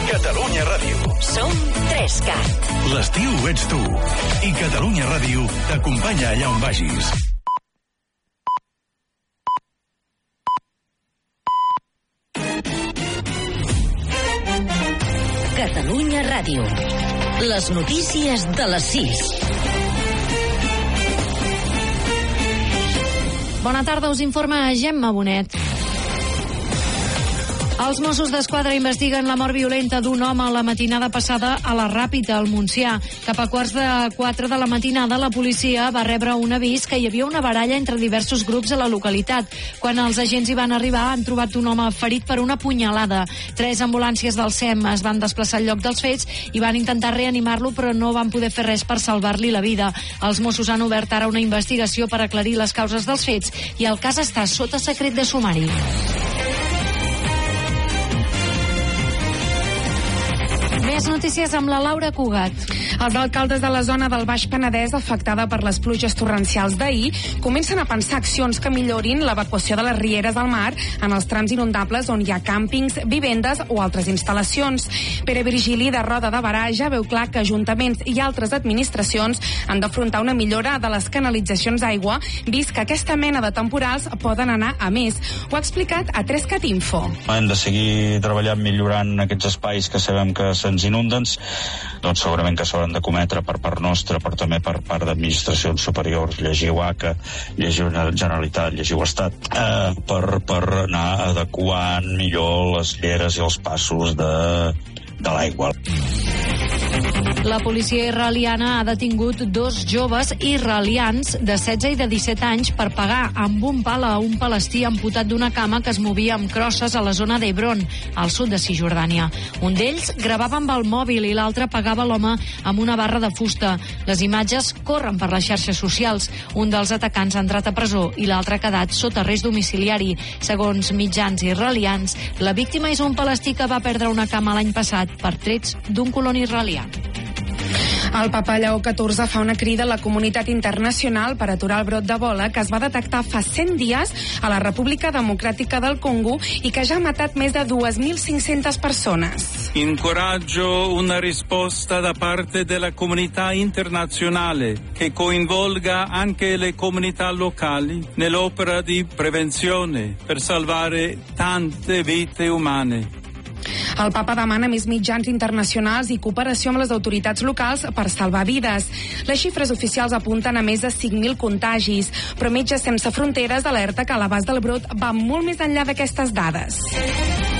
Catalunya Ràdio. Som 3CAT. L'estiu ets tu. I Catalunya Ràdio t'acompanya allà on vagis. Catalunya Ràdio. Les notícies de les 6. Bona tarda, us informa Gemma Bonet. Els Mossos d'Esquadra investiguen la mort violenta d'un home la matinada passada a la Ràpita, al Montsià. Cap a 3:15 de la matinada, la policia va rebre un avís que hi havia una baralla entre diversos grups a la localitat. Quan els agents hi van arribar, han trobat un home ferit per una punyalada. 3 ambulàncies del SEM es van desplaçar al lloc dels fets i van intentar reanimar-lo, però no van poder fer res per salvar-li la vida. Els Mossos han obert ara una investigació per aclarir les causes dels fets i el cas està sota secret de sumari. Més notícies amb la Laura Cugat. Els alcaldes de la zona del Baix Penedès afectada per les pluges torrencials d'ahir comencen a pensar accions que millorin l'evacuació de les rieres al mar en els trams inundables on hi ha càmpings, vivendes o altres instal·lacions. Pere Virgili, de Roda de Barà, ja veu clar que ajuntaments i altres administracions han d'afrontar una millora de les canalitzacions d'aigua, vist que aquesta mena de temporals poden anar a més. Ho ha explicat a 3CAT Info. Hem de seguir treballant millorant aquests espais que sabem que se'ns inunden, doncs segurament que s'hauran de cometre per part nostra, però també per part d'administracions superiors, llegiu ACA, llegiu Generalitat, llegiu Estat, per anar adequant millor les lleres i els passos de l'aigua. La policia israeliana ha detingut 2 joves israelians de 16 i de 17 anys per pagar amb un pal a un palestí amputat d'una cama que es movia amb crosses a la zona d'Hebron, al sud de Cisjordània. Un d'ells gravava amb el mòbil i l'altre pagava l'home amb una barra de fusta. Les imatges corren per les xarxes socials. Un dels atacants ha entrat a presó i l'altre ha quedat sota arrest domiciliari. Segons mitjans israelians, la víctima és un palestí que va perdre una cama l'any passat per trets d'un colon israelià. El papa Lleó XIV fa una crida a la comunitat internacional per aturar el brot d'Ebola que es va detectar fa 100 dies a la República Democràtica del Congo i que ja ha matat més de 2.500 persones. Incoraggio una risposta da parte della comunità internazionale che coinvolga anche le comunità locali nell'opera di prevenzione per salvare tante vite umane. El papa demana més mitjans internacionals i cooperació amb les autoritats locals per salvar vides. Les xifres oficials apunten a més de 5.000 contagis, però Metges Sense Fronteres alerta que l'abast del brot va molt més enllà d'aquestes dades.